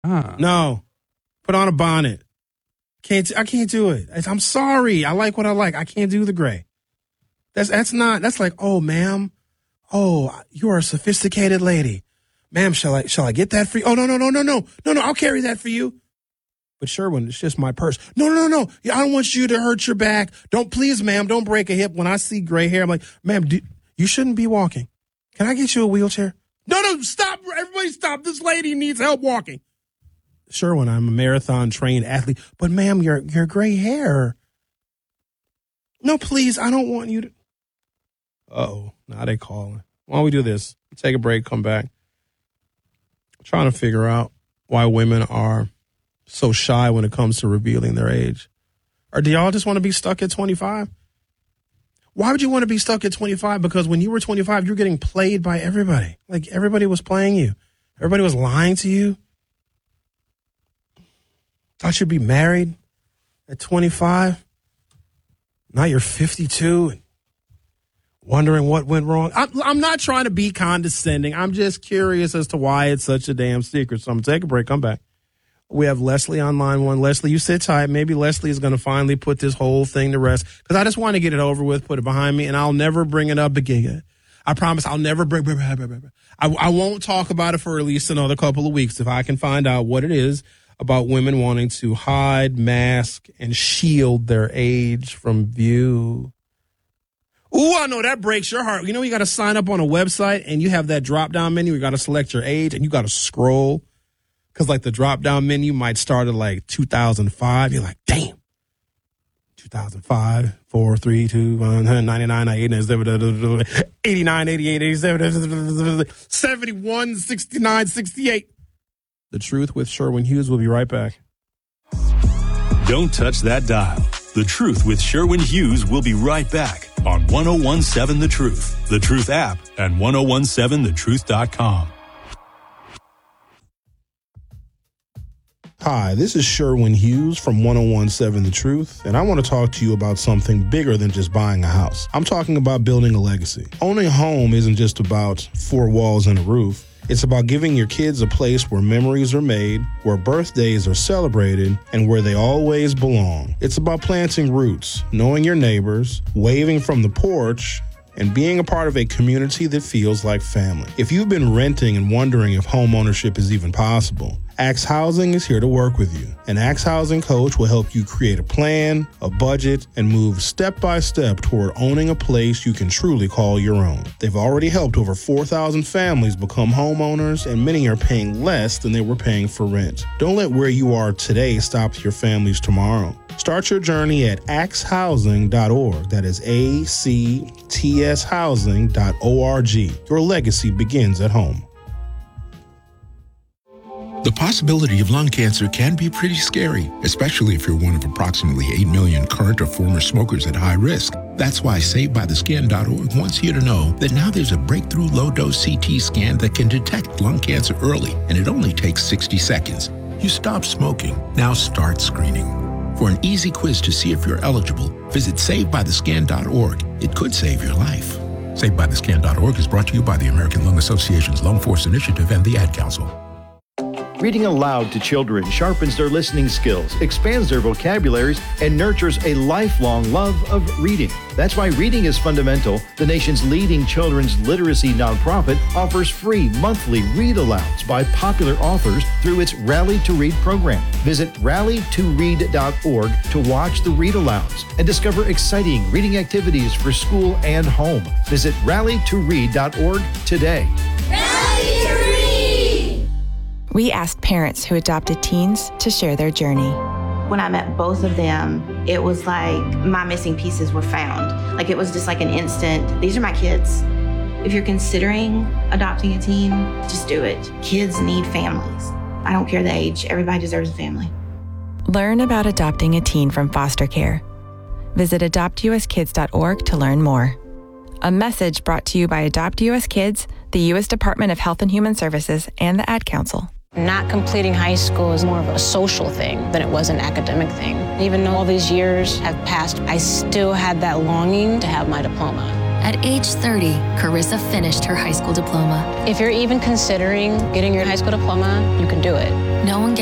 No. Put on a bonnet. I can't do it. I'm sorry. I like what I like. I can't do the gray. That's like, oh, ma'am. Oh, you are a sophisticated lady. Ma'am, shall I get that for you? Oh, no. I'll carry that for you. But Sherwin, it's just my purse. No. I don't want you to hurt your back. Please, ma'am, don't break a hip. When I see gray hair, I'm like, ma'am, you shouldn't be walking. Can I get you a wheelchair? No, stop. Everybody stop. This lady needs help walking. Sherwin, I'm a marathon trained athlete. But ma'am, your gray hair. No, please, I don't want you to. Uh-oh, now they calling. Why don't we do this? Take a break, come back. I'm trying to figure out why women are so shy when it comes to revealing their age. Or do y'all just want to be stuck at 25? Why would you want to be stuck at 25? Because when you were 25, you were getting played by everybody. Like, everybody was playing you. Everybody was lying to you. Thought you'd be married at 25. Now you're 52 and wondering what went wrong. I'm not trying to be condescending. I'm just curious as to why it's such a damn secret. So I'm going to take a break. Come back. We have Leslie on line one. Leslie, you sit tight. Maybe Leslie is going to finally put this whole thing to rest because I just want to get it over with, put it behind me, and I'll never bring it up again. I promise I'll never bring I won't talk about it for at least another couple of weeks if I can find out what it is about women wanting to hide, mask, and shield their age from view. Ooh, I know that breaks your heart. You know, you got to sign up on a website and you have that drop-down menu. You got to select your age and you got to scroll. Because, like, the drop-down menu might start at, like, 2005. You're like, damn. 2005, 4, 3, 2, 1, 99, 89, 88, 87, 71, 69, 68. The Truth with Sherwin Hughes. Will be right back. Don't touch that dial. The Truth with Sherwin Hughes will be right back on 1017 The Truth, The Truth app, and 1017thetruth.com. Hi, this is Sherwin Hughes from 1017 The Truth, and I want to talk to you about something bigger than just buying a house. I'm talking about building a legacy. Owning a home isn't just about 4 walls and a roof. It's about giving your kids a place where memories are made, where birthdays are celebrated, and where they always belong. It's about planting roots, knowing your neighbors, waving from the porch, and being a part of a community that feels like family. If you've been renting and wondering if home ownership is even possible, Axe Housing is here to work with you. An Axe Housing coach will help you create a plan, a budget, and move step by step toward owning a place you can truly call your own. They've already helped over 4,000 families become homeowners, and many are paying less than they were paying for rent. Don't let where you are today stop your families tomorrow. Start your journey at axehousing.org. That is ACTS housing.org. Your legacy begins at home. The possibility of lung cancer can be pretty scary, especially if you're one of approximately 8 million current or former smokers at high risk. That's why SaveByTheScan.org wants you to know that now there's a breakthrough low-dose CT scan that can detect lung cancer early, and it only takes 60 seconds. You stop smoking. Now start screening. For an easy quiz to see if you're eligible, visit SaveByTheScan.org. It could save your life. SaveByTheScan.org is brought to you by the American Lung Association's Lung Force Initiative and the Ad Council. Reading aloud to children sharpens their listening skills, expands their vocabularies, and nurtures a lifelong love of reading. That's why Reading is Fundamental, the nation's leading children's literacy nonprofit, offers free monthly read-alouds by popular authors through its Rally to Read program. Visit rallytoread.org to watch the read-alouds and discover exciting reading activities for school and home. Visit rallytoread.org today. Rally to Read! We asked parents who adopted teens to share their journey. When I met both of them, it was like my missing pieces were found. Like it was just like an instant, these are my kids. If you're considering adopting a teen, just do it. Kids need families. I don't care the age, everybody deserves a family. Learn about adopting a teen from foster care. Visit adoptuskids.org to learn more. A message brought to you by Adopt US Kids, the U.S. Department of Health and Human Services, and the Ad Council. Not completing high school is more of a social thing than it was an academic thing. Even though all these years have passed, I still had that longing to have my diploma. At age 30, Carissa finished her high school diploma. If you're even considering getting your high school diploma, you can do it. No one